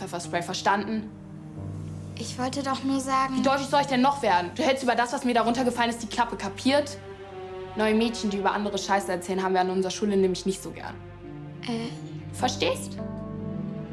Pfefferspray, verstanden? Ich wollte doch nur sagen... Wie deutlich soll ich denn noch werden? Du hältst über das, was mir darunter gefallen ist, die Klappe, kapiert? Neue Mädchen, die über andere Scheiße erzählen, haben wir an unserer Schule nämlich nicht so gern. Verstehst?